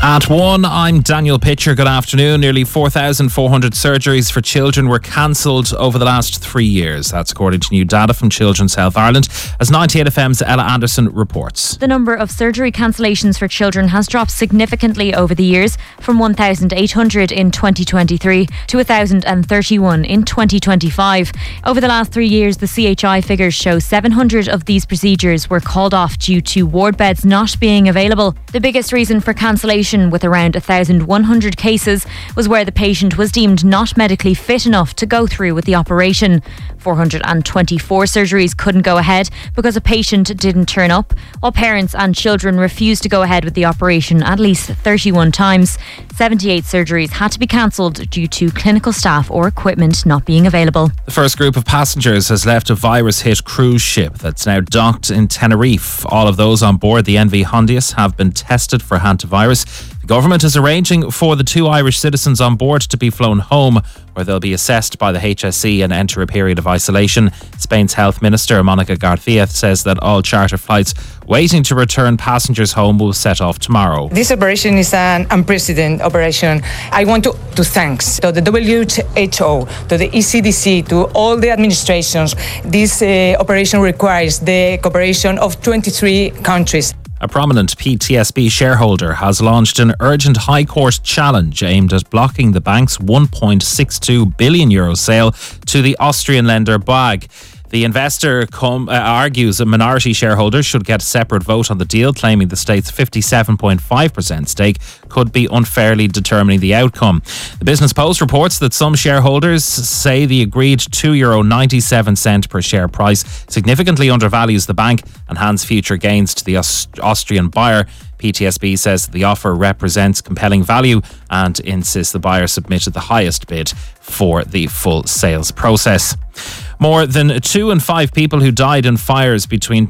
At 1, I'm Daniel Pitcher. Good afternoon. Nearly 4,400 surgeries for children were cancelled over the last 3 years. That's according to new data from Children's Health Ireland, as 98FM's Ella Anderson reports. The number of surgery cancellations for children has dropped significantly over the years, from 1,800 in 2023 to 1,031 in 2025. Over the last 3 years, the CHI figures show 700 of these procedures were called off due to ward beds not being available. The biggest reason for cancellation, with around 1,100 cases, was where the patient was deemed not medically fit enough to go through with the operation. 424 surgeries couldn't go ahead because a patient didn't turn up, while parents and children refused to go ahead with the operation at least 31 times. 78 surgeries had to be cancelled due to clinical staff or equipment not being available. The first group of passengers has left a virus-hit cruise ship that's now docked in Tenerife. All of those on board the NV Hondius have been tested for hantavirus. The government is arranging for the 2 Irish citizens on board to be flown home, where they'll be assessed by the HSE and enter a period of isolation. Spain's Health Minister, Monica Garcia, says that all charter flights waiting to return passengers home will set off tomorrow. This operation is an unprecedented operation. I want to thank to the WHO, to the ECDC, to all the administrations. This operation requires the cooperation of 23 countries. A prominent PTSB shareholder has launched an urgent High Court challenge aimed at blocking the bank's €1.62 billion sale to the Austrian lender BAG. The investor argues a minority shareholder should get a separate vote on the deal, claiming the state's 57.5% stake could be unfairly determining the outcome. The Business Post reports that some shareholders say the agreed €2.97 per share price significantly undervalues the bank and hands future gains to the Austrian buyer. PTSB says that the offer represents compelling value and insists the buyer submitted the highest bid for the full sales process. More than 2 in 5 people who died in fires between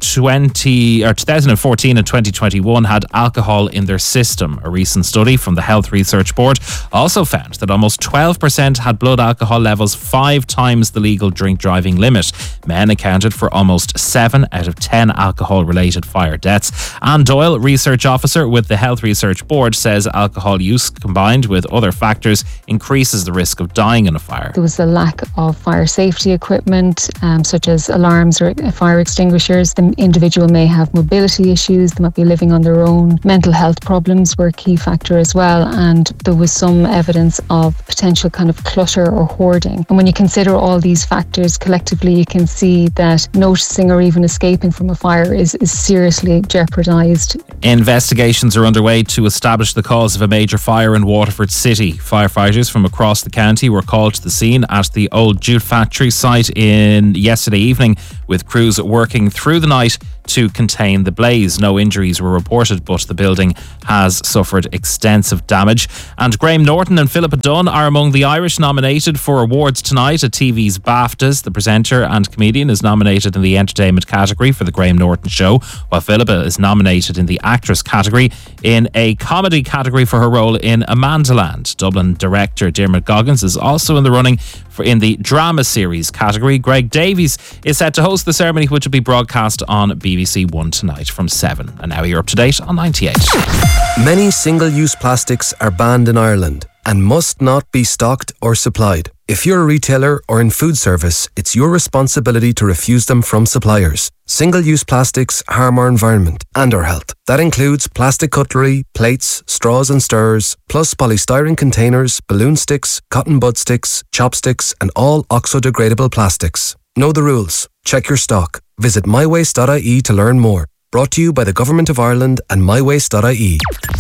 2014 and 2021 had alcohol in their system. A recent study from the Health Research Board also found that almost 12% had blood alcohol levels 5 times the legal drink driving limit. Men accounted for almost 7 out of 10 alcohol-related fire deaths. Anne Doyle, research officer with the Health Research Board, says alcohol use combined with other factors increases the risk of dying in a fire. There was a lack of fire safety equipment, such as alarms or fire extinguishers. The individual may have mobility issues, they might be living on their own. Mental health problems were a key factor as well, and there was some evidence of potential kind of clutter or hoarding. And when you consider all these factors collectively, you can see that noticing or even escaping from a fire is seriously jeopardised. Investigations are underway to establish the cause of a major fire in Waterford City. Firefighters from across the county were called to the scene at the old jute factory site in yesterday evening, with crews working through the night to contain the blaze. No injuries were reported, but the building has suffered extensive damage. And Graham Norton and Philippa Dunn are among the Irish nominated for awards tonight at TV's BAFTAs. The presenter and comedian is nominated in the entertainment category for The Graham Norton Show, while Philippa is nominated in the actress category in a comedy category for her role in Amandaland. Dublin director Dermot Goggins is also in the running in the drama series category. Greg Davies is set to host the ceremony, which will be broadcast on BBC One tonight from 7. And now you're up to date on 98. Many single-use plastics are banned in Ireland and must not be stocked or supplied. If you're a retailer or in food service, it's your responsibility to refuse them from suppliers. Single-use plastics harm our environment and our health. That includes plastic cutlery, plates, straws and stirrers, plus polystyrene containers, balloon sticks, cotton bud sticks, chopsticks and all oxo-degradable plastics. Know the rules. Check your stock. Visit mywaste.ie to learn more. Brought to you by the Government of Ireland and mywaste.ie.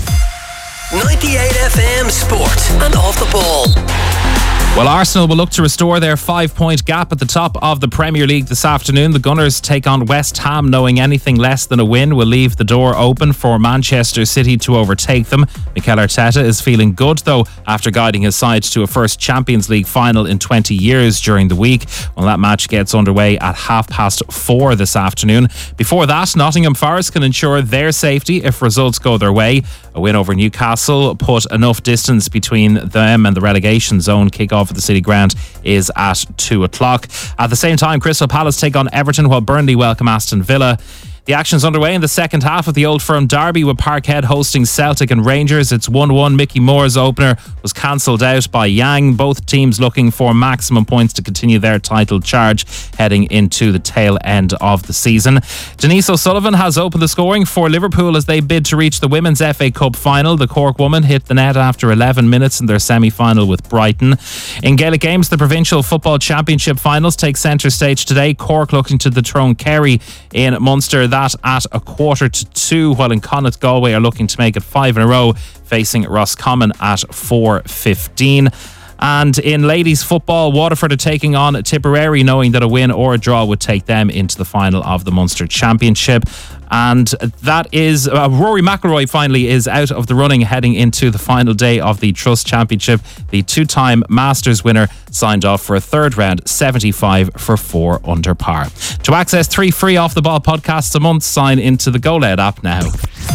98FM Sport and Off the Ball. Well, Arsenal will look to restore their 5-point gap at the top of the Premier League this afternoon. The Gunners take on West Ham, knowing anything less than a win will leave the door open for Manchester City to overtake them. Mikel Arteta is feeling good, though, after guiding his side to a first Champions League final in 20 years during the week. Well, that match gets underway at 4:30 this afternoon. Before that, Nottingham Forest can ensure their safety if results go their way. A win over Newcastle put enough distance between them and the relegation zone. Kick-off at the City Ground is at 2 o'clock. At the same time, Crystal Palace take on Everton, while Burnley welcome Aston Villa. The action's underway in the second half of the Old Firm derby with Parkhead hosting Celtic and Rangers. It's 1-1. Mickey Moore's opener was cancelled out by Yang. Both teams looking for maximum points to continue their title charge heading into the tail end of the season. Denise O'Sullivan has opened the scoring for Liverpool as they bid to reach the Women's FA Cup final. The Cork woman hit the net after 11 minutes in their semi-final with Brighton. In Gaelic games, the Provincial Football Championship finals take centre stage today. Cork looking to dethrone Kerry in Munster, that at 1:45, while in Connacht Galway are looking to make it 5 in a row, facing Roscommon at 4:15. And in ladies football, Waterford are taking on Tipperary, knowing that a win or a draw would take them into the final of the Munster Championship. And that is Rory McIlroy finally is out of the running heading into the final day of the Trust Championship. The two-time Masters winner signed off for a third round 75 for 4 under par. To access 3 free Off the Ball podcasts a month, sign into the GoLed app now.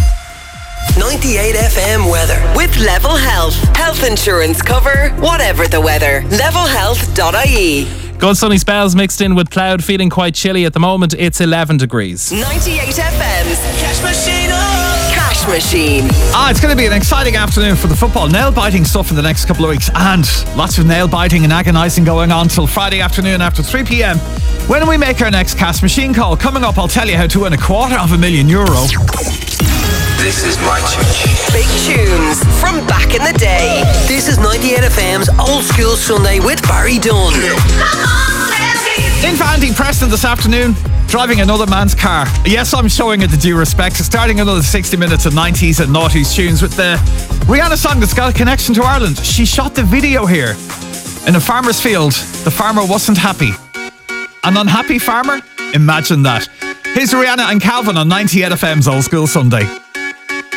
98 FM weather with Level Health. Health insurance cover, whatever the weather. Levelhealth.ie. Good sunny spells mixed in with cloud, feeling quite chilly at the moment. It's 11 degrees. 98 FM's Cash Machine. Cash Machine. It's going to be an exciting afternoon for the football. Nail-biting stuff in the next couple of weeks, and lots of nail-biting and agonising going on till Friday afternoon after 3 p.m. when we make our next Cash Machine call. Coming up, I'll tell you how to win €250,000. This is my church. Big tunes from back in the day. This is 98 FM's Old School Sunday with Barry Dunn. In for Andy Preston this afternoon, driving another man's car. Yes, I'm showing it the due respect. Starting another 60 minutes of 90s and noughties tunes with the Rihanna song that's got a connection to Ireland. She shot the video here in a farmer's field. The farmer wasn't happy. An unhappy farmer? Imagine that. Here's Rihanna and Calvin on 98 FM's Old School Sunday.